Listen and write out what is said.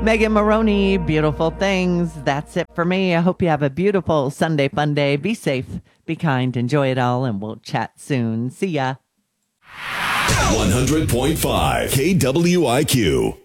Megan Maroney, beautiful things. That's it for me. I hope you have a beautiful Sunday fun day. Be safe, be kind, enjoy it all, and we'll chat soon. See ya. 100.5 KWIQ.